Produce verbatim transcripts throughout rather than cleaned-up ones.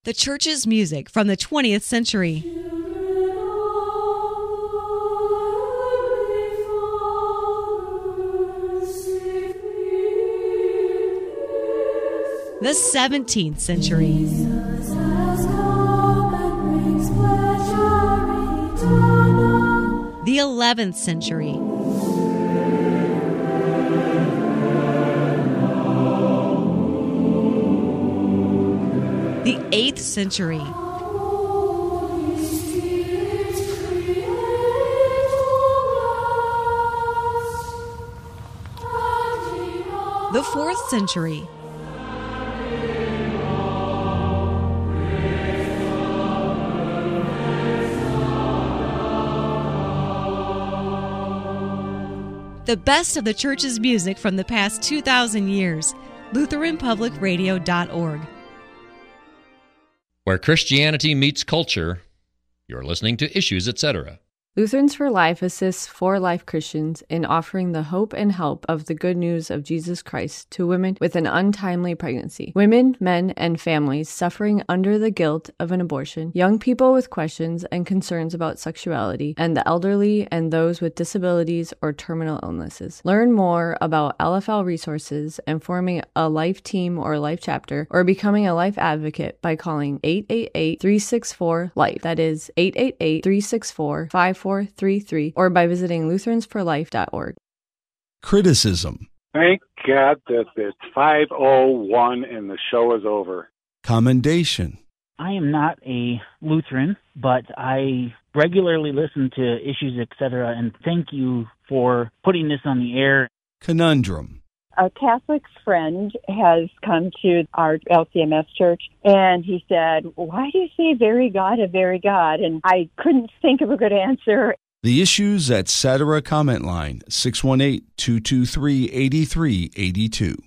The church's music from the twentieth century. The seventeenth century. The eleventh century. The eighth century. The fourth century. The best of the church's music from the past two thousand years. Lutheran Public Radio dot org. Where Christianity meets culture, you're listening to Issues, et cetera. Lutherans for Life assists for-life Christians in offering the hope and help of the good news of Jesus Christ to women with an untimely pregnancy, women, men, and families suffering under the guilt of an abortion, young people with questions and concerns about sexuality, and the elderly and those with disabilities or terminal illnesses. Learn more about L F L resources and forming a life team or life chapter, or becoming a life advocate by calling eight eight eight, three six four, LIFE. That is eight eight eight, three six four, five four three three, or by visiting Lutherans for Life dot org. Criticism. Thank God that it's five oh one and the show is over. Commendation. I am not a Lutheran, but I regularly listen to Issues, et cetera, and thank you for putting this on the air. Conundrum. A Catholic friend has come to our L C M S church, and he said, why do you say very God, a very God? And I couldn't think of a good answer. The Issues, et cetera comment line, six one eight, two two three, eight three eight two.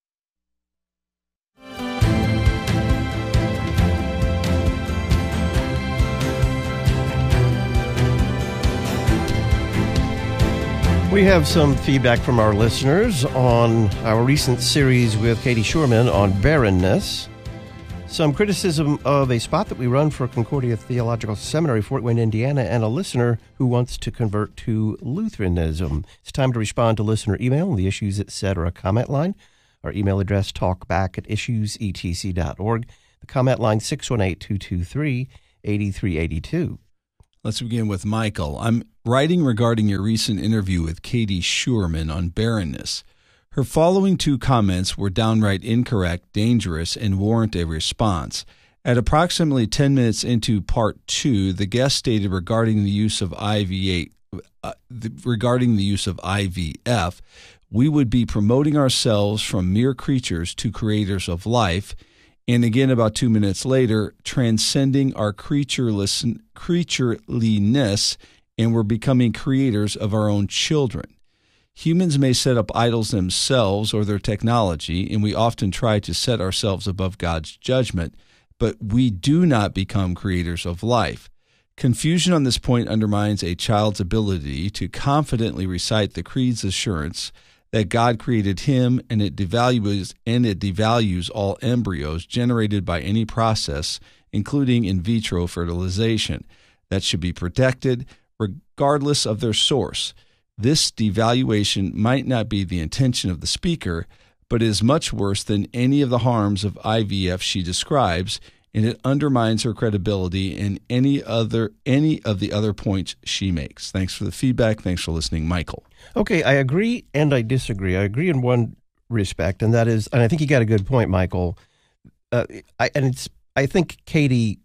We have some feedback from our listeners on our recent series with Katie Schurman on barrenness. Some criticism of a spot that we run for Concordia Theological Seminary, Fort Wayne, Indiana, and a listener who wants to convert to Lutheranism. It's time to respond to listener email on the Issues, et cetera comment line. Our email address, talkback at issues e t c dot org. The comment line, six one eight, two two three, eight three eight two. Let's begin with Michael. I'm writing regarding your recent interview with Katie Schurman on barrenness. Her following two comments were downright incorrect, dangerous, and warrant a response. At approximately ten minutes into part two, the guest stated regarding the use of I V A, uh, the, regarding the use of I V F, we would be promoting ourselves from mere creatures to creators of life. And again, about two minutes later, transcending our creatureless, creatureliness, and we're becoming creators of our own children. Humans may set up idols themselves or their technology, and we often try to set ourselves above God's judgment, but we do not become creators of life. Confusion on this point undermines a child's ability to confidently recite the Creed's assurance that God created him, and it devalues and it devalues all embryos generated by any process, including in vitro fertilization, that should be protected regardless of their source. This devaluation might not be the intention of the speaker, but is much worse than any of the harms of I V F she describes, and it undermines her credibility in any other any of the other points she makes. Thanks for the feedback. Thanks for listening, Michael. Okay, I agree and I disagree. I agree in one respect, and that is, and I think you got a good point, Michael. Uh, I, and it's, I think Katie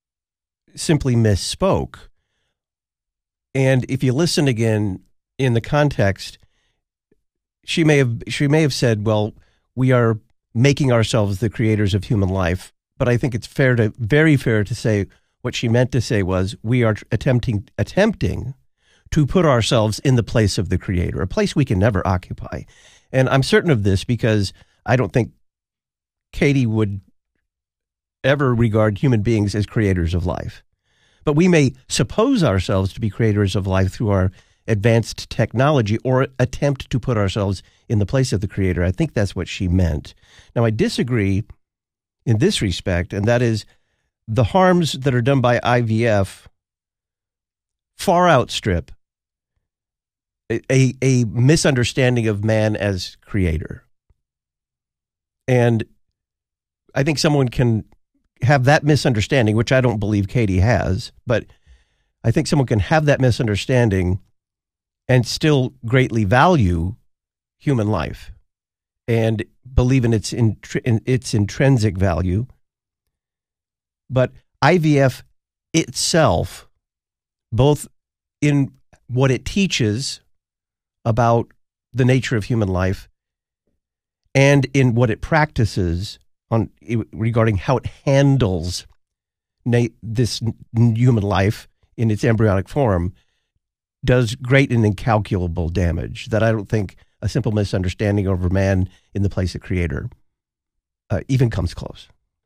simply misspoke. And if you listen again in the context, she may have she may have said, "Well, we are making ourselves the creators of human life." But I think it's fair to, very fair to say what she meant to say was, we are attempting attempting to put ourselves in the place of the Creator, a place we can never occupy. And I'm certain of this because I don't think Katie would ever regard human beings as creators of life. But we may suppose ourselves to be creators of life through our advanced technology or attempt to put ourselves in the place of the Creator. I think that's what she meant. Now, I disagree in this respect, and that is, the harms that are done by I V F far outstrip a, a, a misunderstanding of man as creator. And I think someone can have that misunderstanding, which I don't believe Katie has, but I think someone can have that misunderstanding and still greatly value human life and believe in its in, in its intrinsic value. But I V F itself, both in what it teaches about the nature of human life and in what it practices on regarding how it handles na- this n- human life in its embryonic form, does great and incalculable damage that I don't think a simple misunderstanding over man in the place of creator uh, even comes close.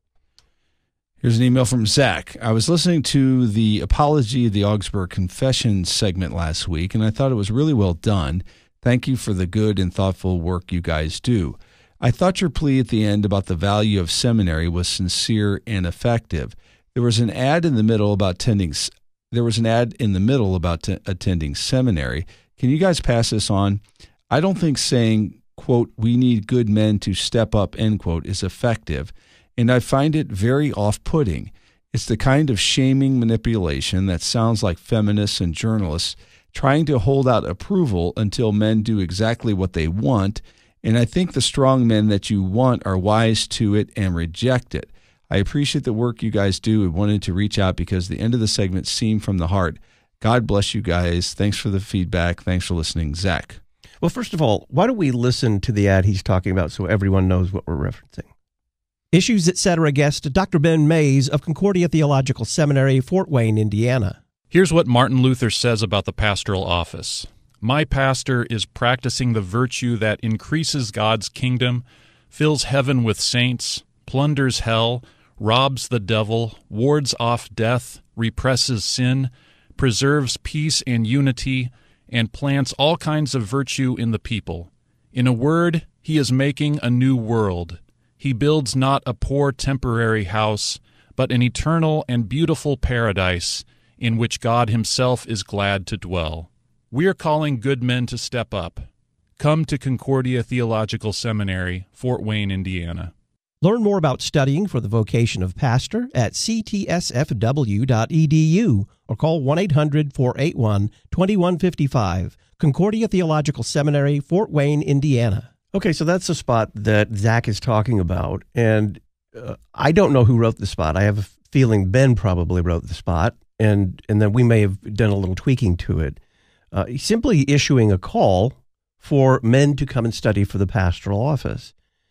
Here's an email from Zach. I was listening to the Apology of the Augsburg Confession segment last week, and I thought it was really well done. Thank you for the good and thoughtful work you guys do. I thought your plea at the end about the value of seminary was sincere and effective. There was an ad in the middle about attending. There was an ad in the middle about t- attending seminary. Can you guys pass this on? I don't think saying, quote, "we need good men to step up," end quote, is effective, and I find it very off-putting. It's the kind of shaming manipulation that sounds like feminists and journalists trying to hold out approval until men do exactly what they want. And I think the strong men that you want are wise to it and reject it. I appreciate the work you guys do and wanted to reach out because the end of the segment seemed from the heart. God bless you guys. Thanks for the feedback. Thanks for listening, Zach. Well, first of all, why don't we listen to the ad he's talking about so everyone knows what we're referencing? Issues, et cetera guest Doctor Ben Mays of Concordia Theological Seminary, Fort Wayne, Indiana. Here's what Martin Luther says about the pastoral office. My pastor is practicing the virtue that increases God's kingdom, fills heaven with saints, plunders hell, robs the devil, wards off death, represses sin, preserves peace and unity, and plants all kinds of virtue in the people. In a word, he is making a new world. He builds not a poor temporary house, but an eternal and beautiful paradise in which God himself is glad to dwell. We are calling good men to step up. Come to Concordia Theological Seminary, Fort Wayne, Indiana. Learn more about studying for the vocation of pastor at c t s f w dot e d u or call one eight hundred, four eight one, two one five five. Concordia Theological Seminary, Fort Wayne, Indiana. Okay, so that's the spot that Zach is talking about, and uh, I don't know who wrote the spot. I have a feeling Ben probably wrote the spot, and, and then we may have done a little tweaking to it. Uh, he's simply issuing a call for men to come and study for the pastoral office.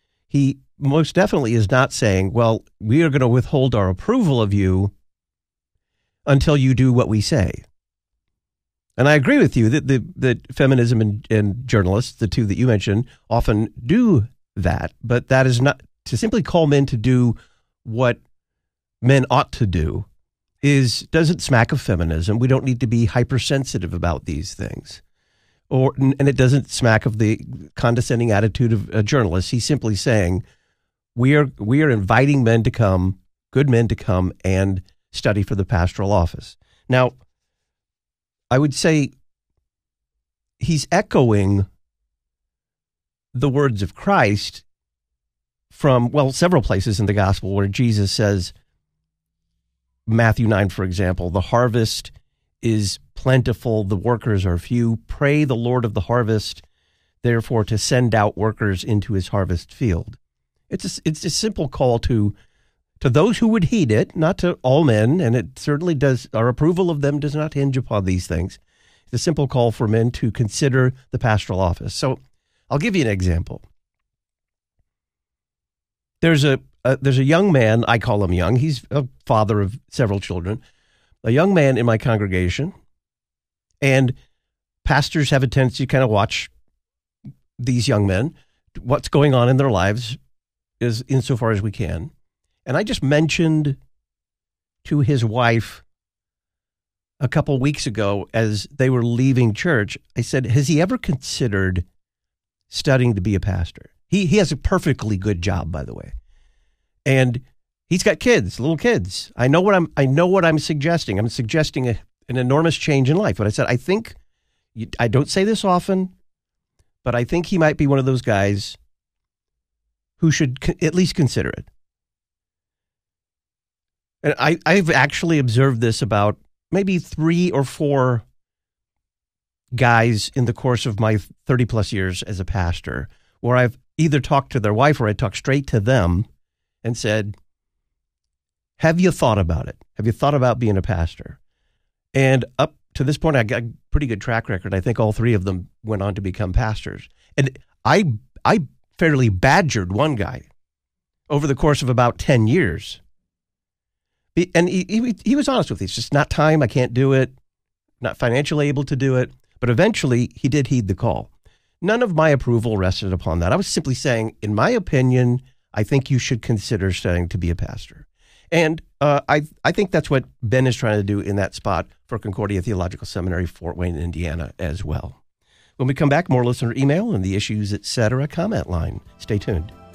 He most definitely is not saying, well, we are going to withhold our approval of you until you do what we say. And I agree with you that the that feminism and, and journalists, the two that you mentioned, often do that. But that is not to simply call men to do what men ought to do is doesn't smack of feminism. We don't need to be hypersensitive about these things. Or and it doesn't smack of the condescending attitude of a journalist. He's simply saying we are we are inviting men to come, good men to come and study for the pastoral office. Now, I would say he's echoing the words of Christ from, well, several places in the gospel where Jesus says, Matthew nine, for example, the harvest is plentiful, the workers are few. Pray the Lord of the harvest, therefore, to send out workers into his harvest field. It's a, it's a simple call to to those who would heed it, not to all men, and it certainly does. Our approval of them does not hinge upon these things. It's a simple call for men to consider the pastoral office. So I'll give you an example. There's a, a there's a young man, I call him young, he's a father of several children, a young man in my congregation, and pastors have a tendency to kind of watch these young men, what's going on in their lives is insofar as we can. And I just mentioned to his wife a couple weeks ago as they were leaving church, I said, has he ever considered studying to be a pastor? He he has a perfectly good job, by the way. And He's got kids, little kids. I know what I'm. I know what I'm suggesting. I'm suggesting a, an enormous change in life. But I said I think. I don't say this often, but I think he might be one of those guys who should co- at least consider it. And I, I've actually observed this about maybe three or four guys in the course of my thirty plus years as a pastor, where I've either talked to their wife or I talked straight to them and said, have you thought about it? Have you thought about being a pastor? And up to this point, I got a pretty good track record. I think all three of them went on to become pastors. And I I fairly badgered one guy over the course of about ten years. And he, he, he was honest with me. It's just not time. I can't do it. Not financially able to do it. But eventually, he did heed the call. None of my approval rested upon that. I was simply saying, in my opinion, I think you should consider studying to be a pastor. And uh, I I think that's what Ben is trying to do in that spot for Concordia Theological Seminary, Fort Wayne, Indiana, as well. When we come back, more listener email and the Issues Etc. comment line. Stay tuned.